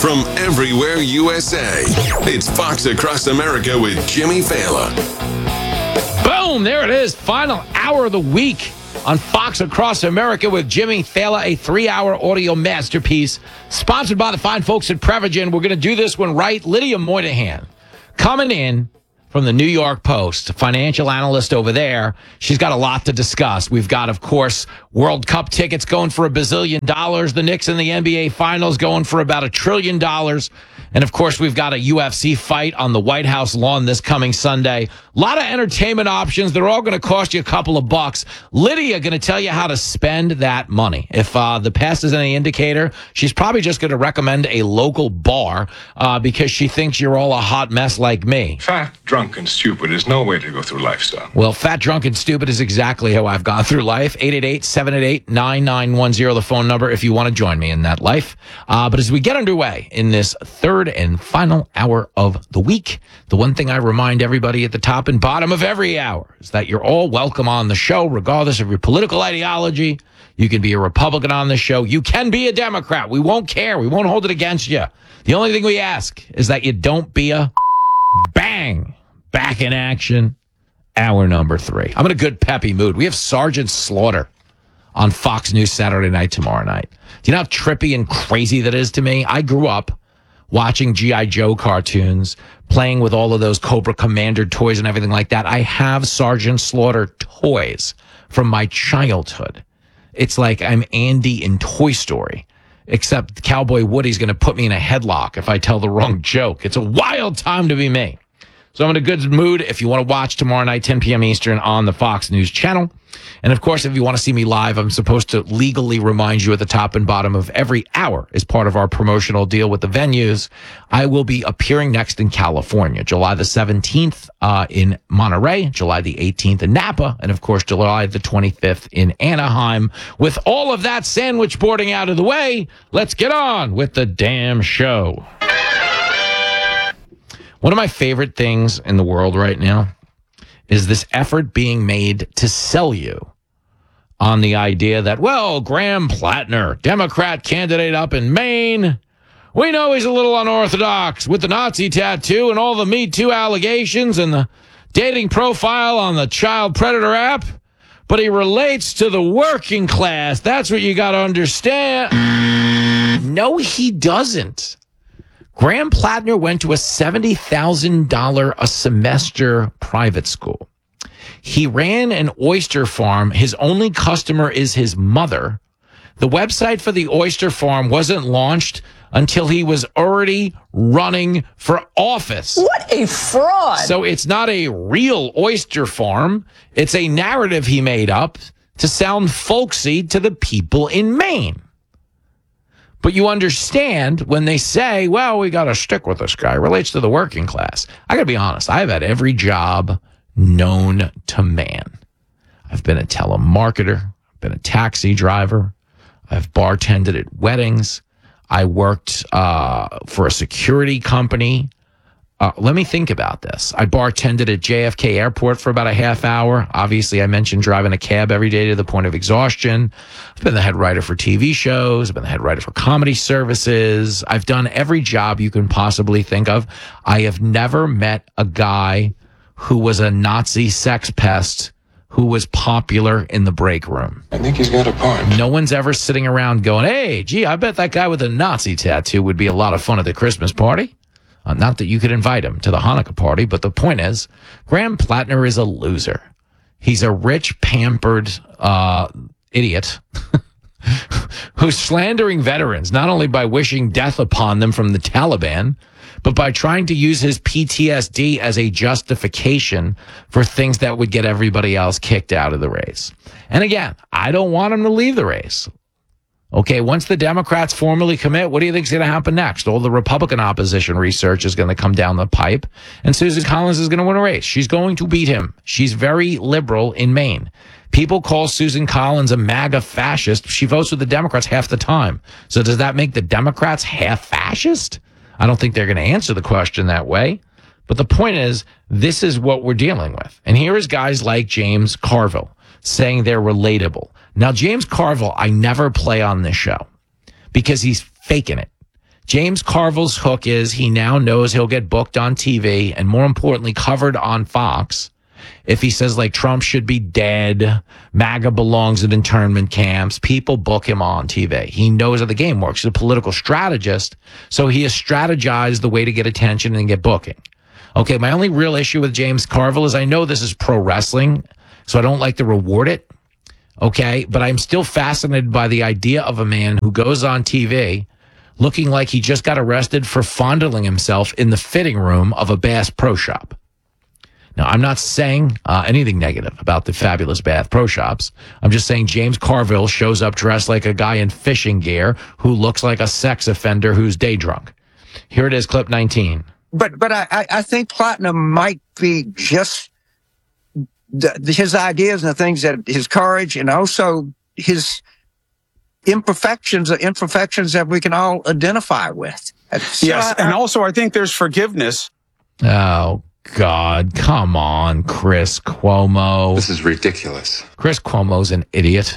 from everywhere USA. It's Fox Across America with Jimmy Fallon. Boom, there it is. Final hour of the week on Fox Across America with Jimmy Fallon, a 3-hour audio masterpiece sponsored by the fine folks at Prevagen. We're going to do this one right. Lydia Moynihan coming in from the New York Post, financial analyst over there. She's got a lot to discuss. We've got, of course, World Cup tickets going for $1 billion. The Knicks in the NBA Finals going for about $1 trillion. And, of course, we've got a UFC fight on the White House lawn this coming Sunday. A lot of entertainment options. They're all going to cost you a couple of bucks. Lydia going to tell you how to spend that money. If the past is any indicator, she's probably just going to recommend a local bar because she thinks you're all a hot mess like me. Fat, drunk, and stupid is no way to go through life, son. Well, fat, drunk, and stupid is exactly how I've gone through life. 888-788-9910, the phone number if you want to join me in that life. But as we get underway in this third and final hour of the week, the one thing I remind everybody at the top and bottom of every hour is that you're all welcome on the show, regardless of your political ideology. You can be a Republican on the show. You can be a Democrat. We won't care. We won't hold it against you. The only thing we ask is that you don't be a bang. Back in action, hour number 3. I'm in a good peppy mood. We have Sergeant Slaughter on Fox News Saturday night tomorrow night. Do you know how trippy and crazy that is to me? I grew up watching G.I. Joe cartoons, playing with all of those Cobra Commander toys and everything like that. I have Sergeant Slaughter toys from my childhood. It's like I'm Andy in Toy Story, except Cowboy Woody's going to put me in a headlock if I tell the wrong joke. It's a wild time to be me. So I'm in a good mood if you want to watch tomorrow night, 10 p.m. Eastern on the Fox News channel. And, of course, if you want to see me live, I'm supposed to legally remind you at the top and bottom of every hour as part of our promotional deal with the venues. I will be appearing next in California, July the 17th in Monterey, July the 18th in Napa, and, of course, July the 25th in Anaheim. With all of that sandwich boarding out of the way, let's get on with the damn show. One of my favorite things in the world right now is this effort being made to sell you on the idea that, well, Graham Plattner, Democrat candidate up in Maine, we know he's a little unorthodox with the Nazi tattoo and all the Me Too allegations and the dating profile on the child predator app, but he relates to the working class. That's what you got to understand. No, he doesn't. Graham Plattner went to a $70,000 a semester private school. He ran an oyster farm. His only customer is his mother. The website for the oyster farm wasn't launched until he was already running for office. What a fraud. So it's not a real oyster farm. It's a narrative he made up to sound folksy to the people in Maine. But you understand when they say, well, we got to stick with this guy. It relates to the working class. I got to be honest. I've had every job known to man. I've been a telemarketer. I've been a taxi driver. I've bartended at weddings. I worked for a security company. Let me think about this. I bartended at JFK Airport for about a half hour. Obviously, I mentioned driving a cab every day to the point of exhaustion. I've been the head writer for TV shows. I've been the head writer for comedy services. I've done every job you can possibly think of. I have never met a guy who was a Nazi sex pest who was popular in the break room. I think he's got a point. No one's ever sitting around going, hey, gee, I bet that guy with a Nazi tattoo would be a lot of fun at the Christmas party. Not that you could invite him to the Hanukkah party, but the point is, Graham Plattner is a loser. He's a rich, pampered idiot who's slandering veterans, not only by wishing death upon them from the Taliban, but by trying to use his PTSD as a justification for things that would get everybody else kicked out of the race. And again, I don't want him to leave the race. Okay, once the Democrats formally commit, what do you think is going to happen next? All the Republican opposition research is going to come down the pipe, and Susan Collins is going to win a race. She's going to beat him. She's very liberal in Maine. People call Susan Collins a MAGA fascist. She votes with the Democrats half the time. So does that make the Democrats half fascist? I don't think they're going to answer the question that way. But the point is, this is what we're dealing with. And here is guys like James Carville saying they're relatable. Now, James Carville, I never play on this show because he's faking it. James Carville's hook is he now knows he'll get booked on TV and, more importantly, covered on Fox if he says, like, Trump should be dead, MAGA belongs in internment camps. People book him on TV. He knows how the game works. He's a political strategist, so he has strategized the way to get attention and get booking. Okay, my only real issue with James Carville is I know this is pro wrestling, so I don't like to reward it. Okay, but I'm still fascinated by the idea of a man who goes on TV looking like he just got arrested for fondling himself in the fitting room of a Bass Pro Shop. Now, I'm not saying anything negative about the fabulous Bath Pro Shops. I'm just saying James Carville shows up dressed like a guy in fishing gear who looks like a sex offender who's day drunk. Here it is, clip 19. But I think Platinum might be just his ideas and the things that his courage and also his imperfections that we can all identify with. Yes, and also I think there's forgiveness. Oh, God, come on, Chris Cuomo. This is ridiculous. Chris Cuomo's an idiot.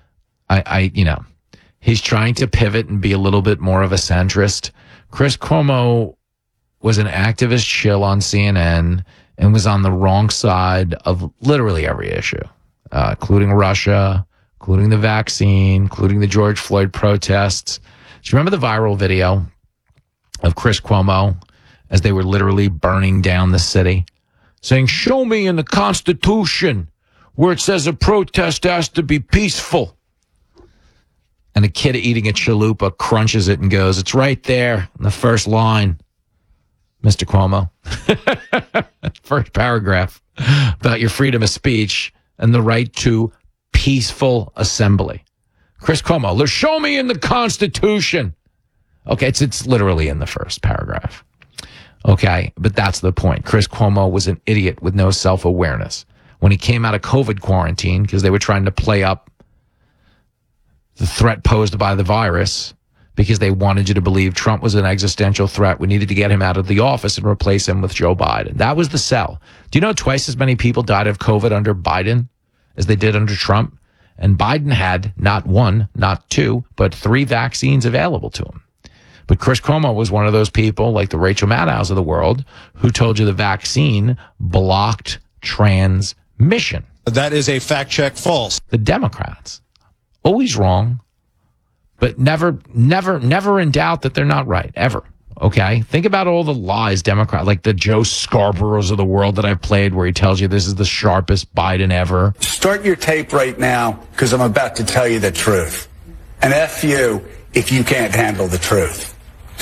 He's trying to pivot and be a little bit more of a centrist. Chris Cuomo was an activist shill on CNN and was on the wrong side of literally every issue, including Russia, including the vaccine, including the George Floyd protests. Do you remember the viral video of Chris Cuomo as they were literally burning down the city, saying, "Show me in the Constitution where it says a protest has to be peaceful." And a kid eating a chalupa crunches it and goes, "It's right there in the first line, Mr. Cuomo." First paragraph about your freedom of speech and the right to peaceful assembly. Chris Cuomo, show me in the Constitution. Okay, it's literally in the first paragraph. Okay, but that's the point. Chris Cuomo was an idiot with no self-awareness. When he came out of COVID quarantine, because they were trying to play up the threat posed by the virus, because they wanted you to believe Trump was an existential threat, we needed to get him out of the office and replace him with Joe Biden. That was the sell. Do you know twice as many people died of COVID under Biden as they did under Trump? And Biden had not one, not two, but 3 vaccines available to him. But Chris Cuomo was one of those people, like the Rachel Maddows of the world, who told you the vaccine blocked transmission. That is a fact check false. The Democrats, always wrong, but never in doubt that they're not right, ever. Okay? Think about all the lies Democrat, like the Joe Scarboroughs of the world that I've played, where he tells you this is the sharpest Biden ever. Start your tape right now, because I'm about to tell you the truth. And F you if you can't handle the truth.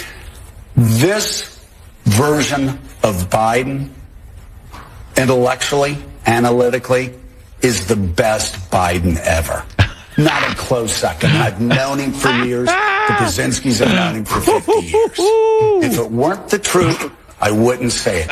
This version of Biden, intellectually, analytically, is the best Biden ever. Not a close second. I've known him for years. The Brzezinskis have known him for 50 years. If it weren't the truth, I wouldn't say it.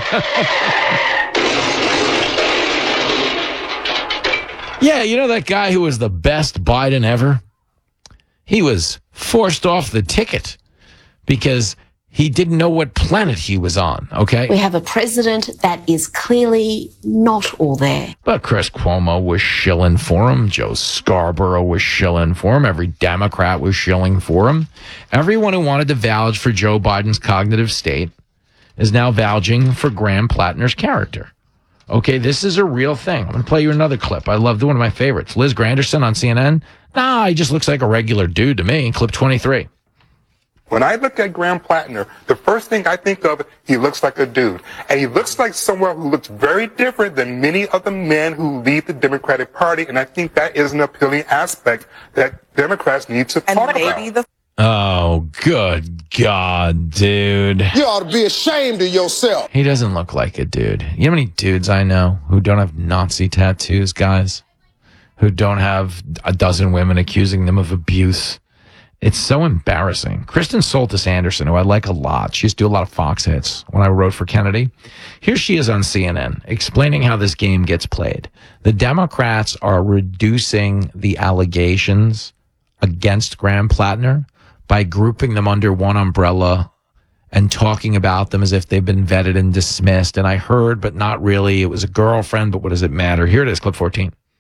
Yeah, you know that guy who was the best Biden ever? He was forced off the ticket because he didn't know what planet he was on, okay? We have a president that is clearly not all there. But Chris Cuomo was shilling for him. Joe Scarborough was shilling for him. Every Democrat was shilling for him. Everyone who wanted to vouch for Joe Biden's cognitive state is now vouching for Graham Plattner's character. Okay, this is a real thing. I'm going to play you another clip. I love one of my favorites. Liz Granderson on CNN. Nah, he just looks like a regular dude to me. Clip 23. When I look at Graham Plattner, the first thing I think of, he looks like a dude. And he looks like someone who looks very different than many of the men who lead the Democratic Party. And I think that is an appealing aspect that Democrats need to talk about. Oh, good God, dude. You ought to be ashamed of yourself. He doesn't look like a dude. You know how many dudes I know who don't have Nazi tattoos, guys? Who don't have a dozen women accusing them of abuse? It's so embarrassing. Kristen Soltis Anderson, who I like a lot, she used to do a lot of Fox hits when I wrote for Kennedy. Here she is on CNN explaining how this game gets played. The Democrats are reducing the allegations against Graham Plattner by grouping them under one umbrella and talking about them as if they've been vetted and dismissed. And I heard, but not really, it was a girlfriend, but what does it matter? Here it is, clip 14. You know, one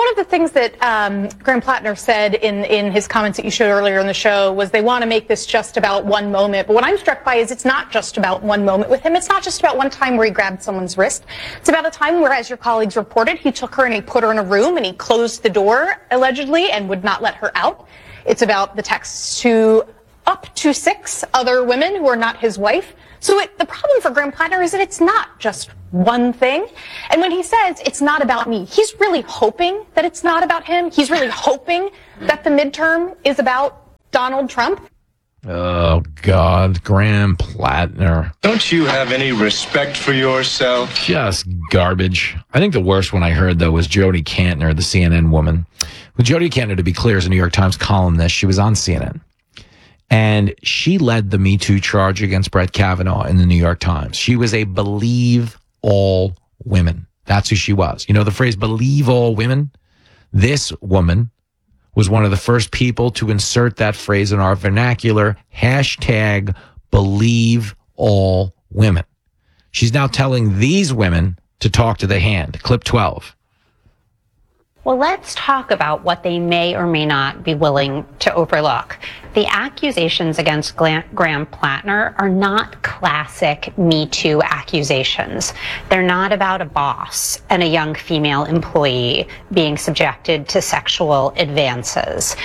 one of the things that Graham Plattner said in his comments that you showed earlier in the show was they want to make this just about one moment. But what I'm struck by is it's not just about one moment with him. It's not just about one time where he grabbed someone's wrist. It's about a time where, as your colleagues reported, he took her and he put her in a room and he closed the door, allegedly, and would not let her out. It's about the texts to up to 6 other women who are not his wife. So the problem for Graham Plattner is that it's not just one thing. And when he says it's not about me, he's really hoping that it's not about him. He's really hoping that the midterm is about Donald Trump. Oh, God, Graham Plattner. Don't you have any respect for yourself? Just garbage. I think the worst one I heard, though, was Jody Kantner, the CNN woman. Well, Jody Kantner, to be clear, is a New York Times columnist. She was on CNN. And she led the Me Too charge against Brett Kavanaugh in the New York Times. She was a believe all women. That's who she was. You know the phrase believe all women? This woman was one of the first people to insert that phrase in our vernacular, hashtag believe all women. She's now telling these women to talk to the hand. Clip 12. Well, let's talk about what they may or may not be willing to overlook. The accusations against Graham Plattner are not classic Me Too accusations. They're not about a boss and a young female employee being subjected to sexual advances.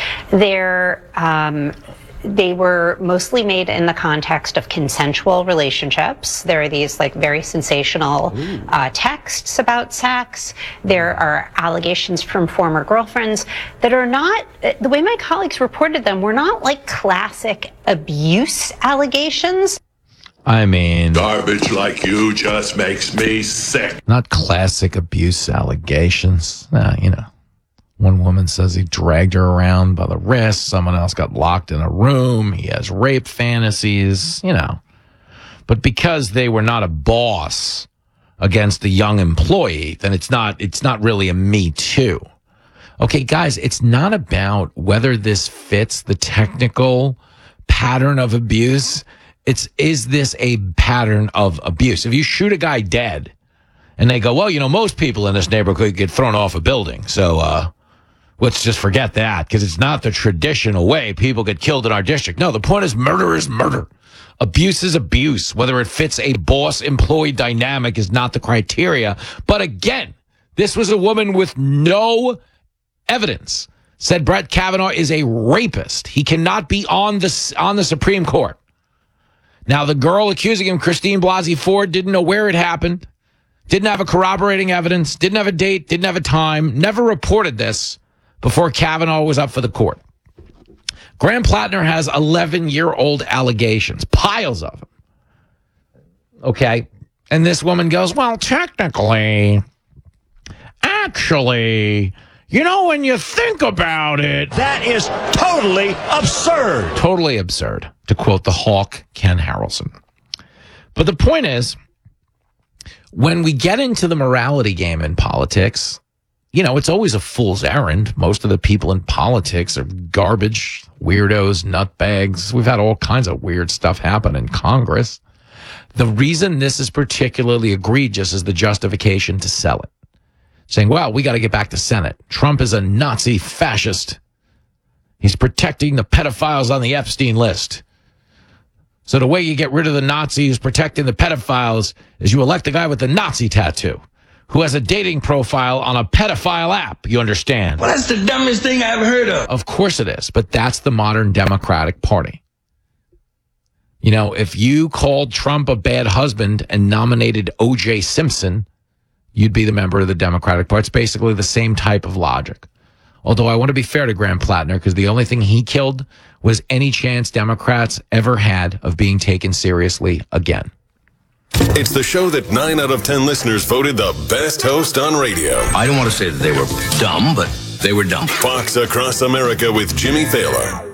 They were mostly made in the context of consensual relationships. There are these very sensational texts about sex. There are allegations from former girlfriends that are not, the way my colleagues reported them, were not like classic abuse allegations. I mean, garbage like you just makes me sick. Not classic abuse allegations. One woman says he dragged her around by the wrist. Someone else got locked in a room. He has rape fantasies, But because they were not a boss against a young employee, then it's not really a Me Too. Okay, guys, it's not about whether this fits the technical pattern of abuse. Is this a pattern of abuse? If you shoot a guy dead and they go, well, most people in this neighborhood get thrown off a building. So, let's just forget that because it's not the traditional way people get killed in our district. No, the point is murder is murder. Abuse is abuse. Whether it fits a boss-employee dynamic is not the criteria. But again, this was a woman with no evidence. Said Brett Kavanaugh is a rapist. He cannot be on the Supreme Court. Now, the girl accusing him, Christine Blasey Ford, didn't know where it happened, didn't have a corroborating evidence, didn't have a date, didn't have a time, never reported this before Kavanaugh was up for the court. Graham Plattner has 11-year-old allegations, piles of them. Okay. And this woman goes, well, technically, actually, when you think about it, that is totally absurd. Totally absurd, to quote the hawk, Ken Harrelson. But the point is, when we get into the morality game in politics, it's always a fool's errand. Most of the people in politics are garbage, weirdos, nutbags. We've had all kinds of weird stuff happen in Congress. The reason this is particularly egregious is the justification to sell it. Saying, well, we got to get back to Senate. Trump is a Nazi fascist. He's protecting the pedophiles on the Epstein list. So the way you get rid of the Nazis protecting the pedophiles is you elect a guy with the Nazi tattoo who has a dating profile on a pedophile app, you understand? Well, that's the dumbest thing I've heard of. Of course it is, but that's the modern Democratic Party. If you called Trump a bad husband and nominated O.J. Simpson, you'd be the member of the Democratic Party. It's basically the same type of logic. Although I want to be fair to Graham Plattner because the only thing he killed was any chance Democrats ever had of being taken seriously again. It's the show that 9 out of 10 listeners voted the best host on radio. I don't want to say that they were dumb, but they were dumb. Fox Across America with Jimmy Thaler.